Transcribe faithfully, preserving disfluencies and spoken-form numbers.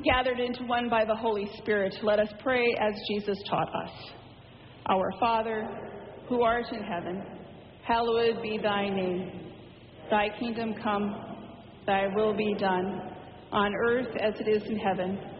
gathered into one by the Holy Spirit, let us pray as Jesus taught us. Our Father, who art in heaven, hallowed be thy name. Thy kingdom come, thy will be done, on earth as it is in heaven.